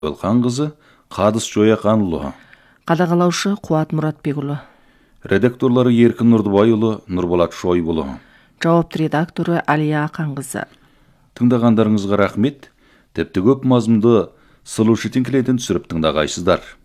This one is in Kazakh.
Өлханқызы, Қадыс Жояқанұлы. Қадағалаушы Қуат Мұратбекұлы. Редакторлары Еркін Нұрдыбайұлы, Нұрболат Шойбұлы. Жауапты редакторы Алия Ақанқызы. Тыңдағандарыңызға рахмет. Тіпті көп мазмұнды сылу шетін келетін түсіріп тыңдағайсыздар.